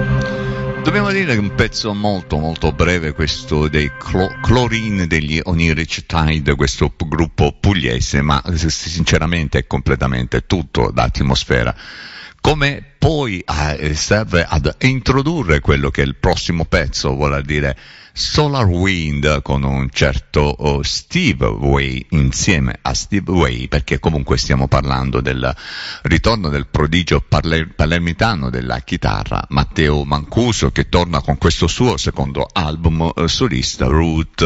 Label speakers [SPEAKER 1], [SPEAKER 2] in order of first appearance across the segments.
[SPEAKER 1] Dobbiamo dire che è un pezzo molto molto breve questo dei Chlorine degli Oniric Tide, questo gruppo pugliese, ma sinceramente è completamente tutto d'atmosfera. Come poi serve ad introdurre quello che è il prossimo pezzo, vuol dire Solar Wind con un certo Steve Vai insieme a Steve Vai, perché comunque stiamo parlando del ritorno del prodigio palermitano della chitarra Matteo Mancuso, che torna con questo suo secondo album solista Route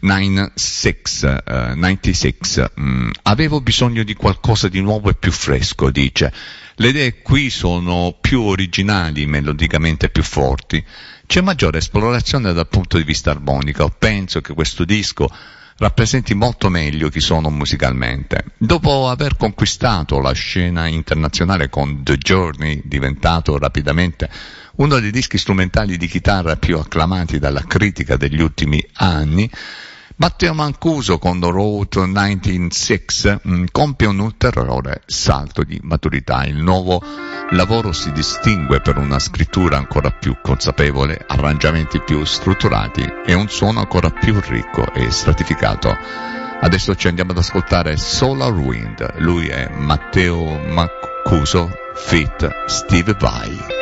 [SPEAKER 1] 96. Avevo bisogno di qualcosa di nuovo e più fresco, dice. Le idee qui sono più originali, melodicamente più forti. C'è maggiore esplorazione dal punto di vista armonico. Penso che questo disco rappresenti molto meglio chi sono musicalmente. Dopo aver conquistato la scena internazionale con The Journey, diventato rapidamente uno dei dischi strumentali di chitarra più acclamati dalla critica degli ultimi anni, Matteo Mancuso con The Route 96 compie un ulteriore salto di maturità. Il nuovo lavoro si distingue per una scrittura ancora più consapevole, arrangiamenti più strutturati e un suono ancora più ricco e stratificato. Adesso ci andiamo ad ascoltare Solar Wind. Lui è Matteo Mancuso feat. Steve Vai.